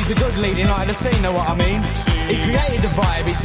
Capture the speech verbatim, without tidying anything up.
he's a good leading light of the scene, know what I mean? He created the vibe, he